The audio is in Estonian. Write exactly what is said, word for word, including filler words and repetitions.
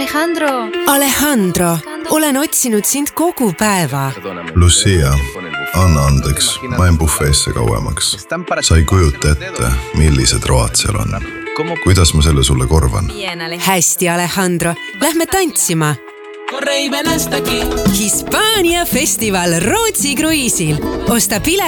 Alejandro. Alejandro, olen otsinud sind kogu päeva. Lucia, anna andeks, ma jään bufeesse kauemaks. Sa ei kujuta ette, millised road seal on. Kuidas ma selle sulle korvan? Hästi, Alejandro. Lähme tantsima. Hispaania festival Rootsi kruiisil. Osta pilet